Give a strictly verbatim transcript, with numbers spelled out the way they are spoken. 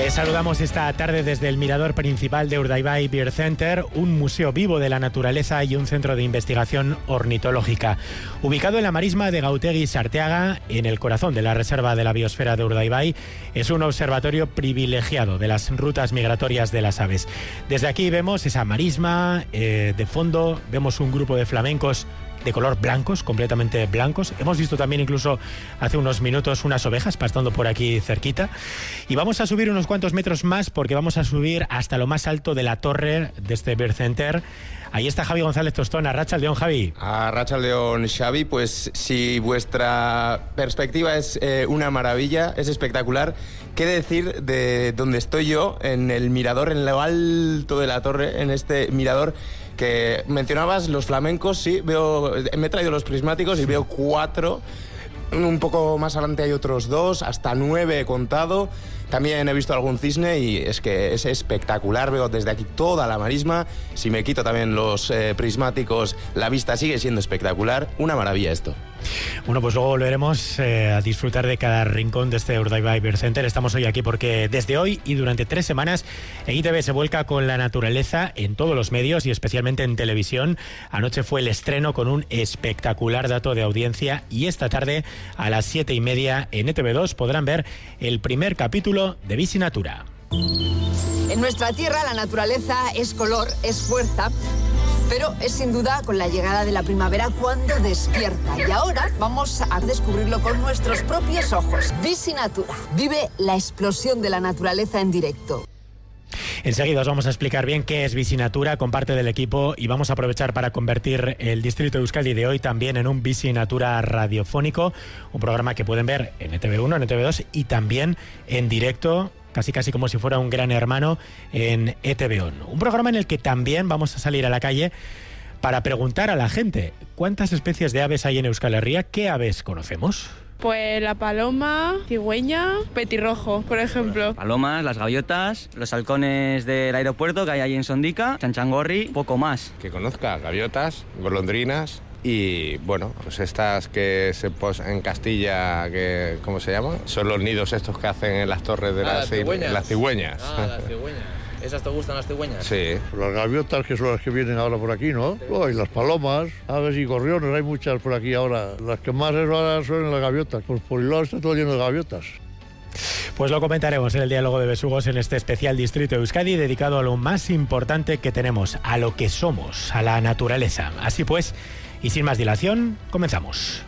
Les saludamos esta tarde desde el mirador principal de Urdaibai Bird Center, un museo vivo de la naturaleza y un centro de investigación ornitológica. Ubicado en la marisma de Gautegi-Sarteaga, en el corazón de la Reserva de la Biosfera de Urdaibai, es un observatorio privilegiado de las rutas migratorias de las aves. Desde aquí vemos esa marisma, eh, de fondo vemos un grupo de flamencos de color blancos, completamente blancos. Hemos visto también incluso hace unos minutos unas ovejas pastando por aquí cerquita. Y vamos a subir unos cuantos metros más porque vamos a subir hasta lo más alto de la torre de este Bird Center. Ahí está Javi González Tostón. Arratsaldeon, Javi. Arratsaldeon, Xavi. Pues si vuestra perspectiva es eh, una maravilla, es espectacular, ¿qué decir de donde estoy yo, en el mirador, en lo alto de la torre, en este mirador? Que mencionabas los flamencos, sí, veo, me he traído los prismáticos y veo cuatro. Un poco más adelante hay otros dos, hasta nueve he contado. También he visto algún cisne y es que es espectacular. Veo desde aquí toda la marisma. Si me quito también los eh, prismáticos, la vista sigue siendo espectacular. Una maravilla esto. Bueno, pues luego volveremos eh, a disfrutar de cada rincón de este Urdaibai Bird Center. Estamos hoy aquí porque desde hoy y durante tres semanas E I Te Be se vuelca con la naturaleza en todos los medios y especialmente en televisión. Anoche fue el estreno con un espectacular dato de audiencia y esta tarde a las siete y media en E Te Be dos podrán ver el primer capítulo de Bici Natura. En nuestra tierra la naturaleza es color, es fuerza, pero es sin duda con la llegada de la primavera cuando despierta. Y ahora vamos a descubrirlo con nuestros propios ojos. Bici Natura. Vive la explosión de la naturaleza en directo. Enseguida os vamos a explicar bien qué es Bici Natura con parte del equipo y vamos a aprovechar para convertir el distrito de Euskadi de hoy también en un Bici Natura radiofónico, un programa que pueden ver en E Te Be uno, en E Te Be dos y también en directo, casi casi como si fuera un gran hermano en E Te Be uno. Un programa en el que también vamos a salir a la calle para preguntar a la gente cuántas especies de aves hay en Euskal Herria, qué aves conocemos. Pues la paloma, cigüeña, petirrojo, por ejemplo. Palomas, las gaviotas, los halcones del aeropuerto que hay ahí en Sondica, chanchangorri, poco más. Que conozca gaviotas, golondrinas y, bueno, pues estas que se posan en Castilla, que ¿cómo se llaman? Son los nidos estos que hacen en las torres de ah, las, las cigüeñas. Las cigüeñas. Ah, las cigüeñas. ¿Esas te gustan, las cigüeñas? Sí. Las gaviotas, que son las que vienen ahora por aquí, ¿no? Oh, y las palomas, aves y gorriones, hay muchas por aquí ahora. Las que más es ahora son las gaviotas, pues por el lado está todo lleno de gaviotas. Pues lo comentaremos en el diálogo de Besugos en este especial distrito de Euskadi dedicado a lo más importante que tenemos, a lo que somos, a la naturaleza. Así pues, y sin más dilación, comenzamos.